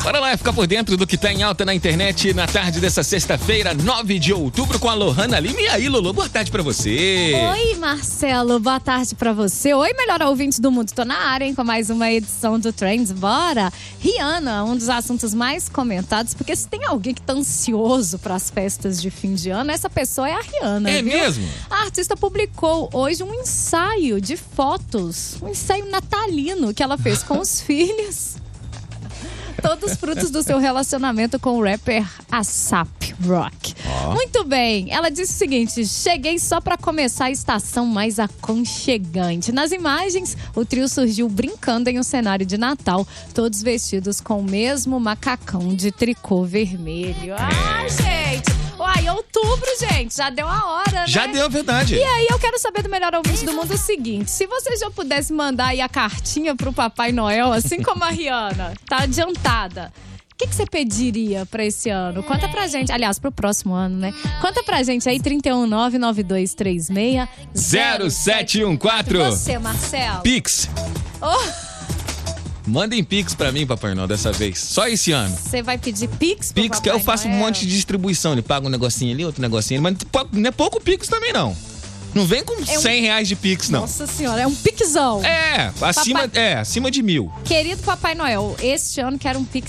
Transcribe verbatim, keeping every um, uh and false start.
Bora lá ficar por dentro do que tá em alta na internet na tarde dessa sexta-feira, nove de outubro, com a Lohana Lima. E aí, Lolo, boa tarde pra você. Oi, Marcelo, boa tarde pra você. Oi, melhor ouvinte do mundo. Tô na área, hein, com mais uma edição do Trends. Bora! Rihanna, um dos assuntos mais comentados, porque se tem alguém que tá ansioso pras festas de fim de ano, essa pessoa é a Rihanna, É viu? mesmo? A artista publicou hoje um ensaio de fotos, um ensaio natalino que ela fez com os filhos. Todos frutos do seu relacionamento com o rapper A$ap Rocky. Oh. Muito bem, ela disse o seguinte: cheguei só pra começar a estação mais aconchegante. Nas imagens, o trio surgiu brincando em um cenário de Natal, todos vestidos com o mesmo macacão de tricô vermelho. Ah, gente! Uai, outubro, gente, já deu a hora, né? Já deu, verdade. E aí, eu quero saber do melhor ouvinte do mundo o seguinte: se você já pudesse mandar aí a cartinha pro Papai Noel, assim como a Rihanna, tá adiantada, o que, que você pediria pra esse ano? Conta pra gente, aliás, pro próximo ano, né? Conta pra gente aí, trinta e um, nove nove dois três seis zero sete um quatro. Você, Marcelo. Pix. Oh, Mandem Pix pra mim, Papai Noel, dessa vez. Só esse ano. você vai pedir Pix pro Pix, que Papai eu faço Noel? um monte de distribuição. Ele paga um negocinho ali, outro negocinho ali. Mas não é pouco Pix também, não. Não vem com É um- cem reais de Pix, não. Nossa senhora, é um Pixão. É, acima, Papai- é, acima de mil. Querido Papai Noel, este ano quero um Pix